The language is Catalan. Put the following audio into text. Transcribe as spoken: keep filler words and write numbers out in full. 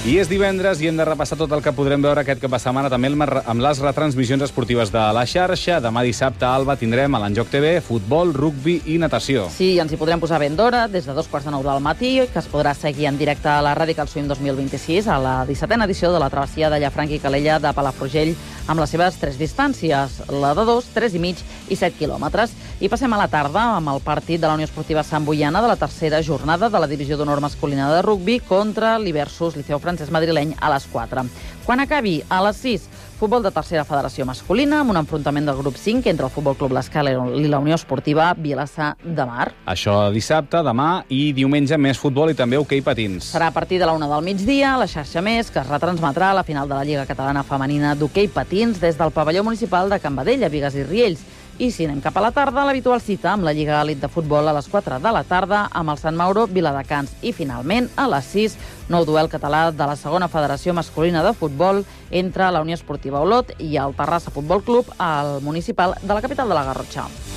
I és divendres i hem de repassar tot el que podrem veure aquest cap de setmana també amb les retransmissions esportives de la xarxa. Demà dissabte, Alba, tindrem a l'Enjoc T V futbol, rugbi i natació. Sí, ens hi podrem posar ben d'hora, des de dos quarts de nou del matí, que es podrà seguir en directe a la Radical Swim dos mil vint-i-sis, a la dissetena edició de la travessia de Llafranc i Calella de Palafrugell, amb les seves tres distàncies, la de dos, tres i mig i set quilòmetres. I passem a la tarda amb el partit de la Unió Esportiva Sant Boiana de la tercera jornada de la divisió d'honor masculina de rugbi contra l'Iversus Liceu Francès Madrileny a les quatre. Quan acabi, a les sis, futbol de tercera federació masculina, amb un enfrontament del grup cinc entre el Futbol Club l'Escala i la Unió Esportiva Vilassar de Mar. Això dissabte, demà i diumenge més futbol i també hoquei patins. Serà a partir de la una del migdia, a la xarxa Més, que es retransmetrà a la final de la Lliga Catalana Femenina d'hoquei patins des del pavelló municipal de Can Badella, Bigues i Riells. I si anem cap a la tarda, l'habitual cita amb la Lliga Elit de Futbol a les quatre de la tarda amb el Sant Mauro Viladecans. I finalment, a les sis, nou duel català de la segona federació masculina de futbol entre la Unió Esportiva Olot i el Terrassa Futbol Club al municipal de la capital de la Garrotxa.